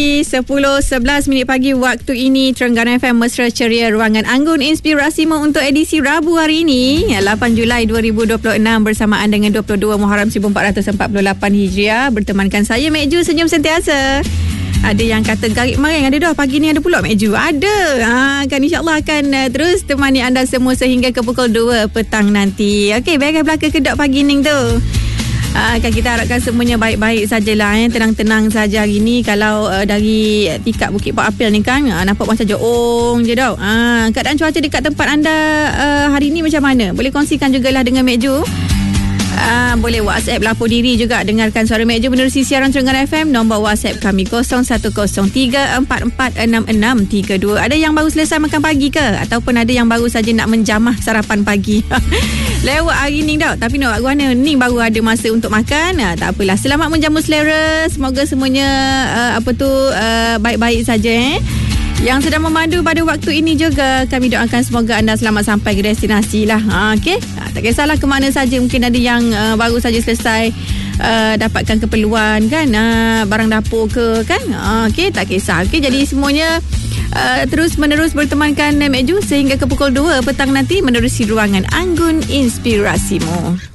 10:11 minit pagi waktu ini Terengganu FM mesra ceria ruangan Anggun Inspirasimu untuk edisi Rabu hari ini 8 Julai 2026 bersamaan dengan 22 Muharram 1448 Hijriah. Bertemankan saya Mek Ju senyum sentiasa. Ada yang kata garik maring, ada dah pagi ni ada pula Mek Ju. Ada. Kan insya-Allah akan terus temani anda semua sehingga ke pukul 2 petang nanti. Okey, bagai belaka kedok pagi ni tu. Kan kita harapkan semuanya baik-baik sajalah, tenang-tenang saja hari ni. Kalau dari Tikap Bukit Pak Apel ni kan nampak macam jeong je tau. Keadaan cuaca dekat tempat anda hari ni macam mana? Boleh kongsikan jugalah dengan Mek Ju. Boleh WhatsApp lapor diri juga, dengarkan suara Mek Ju menerusi siaran Terengganu FM. Nombor WhatsApp kami 0103446632. Ada yang baru selesai makan pagi ke? Ataupun ada yang baru saja nak menjamah sarapan pagi? Lewat hari ni tau. Tapi nak buat mana? Ni baru ada masa untuk makan. Tak apalah. Selamat menjamu selera. Semoga semuanya baik-baik saja. Yang sedang memandu pada waktu ini juga, kami doakan semoga anda selamat sampai ke destinasi lah. Okey. Tak kisahlah ke mana saja. Mungkin ada yang baru saja selesai dapatkan keperluan kan, barang dapur ke kan. Okey, tak kisah. Okey, jadi semuanya terus menerus bertemankan Mek Ju sehingga ke pukul 2 petang nanti menerusi ruangan Anggun Inspirasimu.